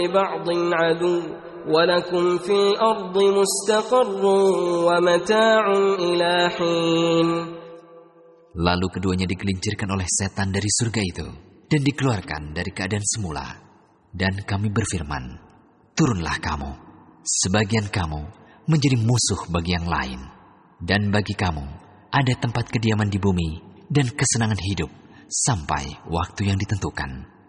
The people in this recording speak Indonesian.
بَعْضٍ عَدُوٌّ وَلَكُمْ فِي الْأَرْضِ مُسْتَقَرٌّ وَمَتَاعٌ إِلَى حِينٍ. Lalu keduanya digelincirkan oleh setan dari surga itu dan dikeluarkan dari keadaan semula. Dan kami berfirman, turunlah kamu, sebagian kamu menjadi musuh bagi yang lain. Dan bagi kamu ada tempat kediaman di bumi dan kesenangan hidup sampai waktu yang ditentukan.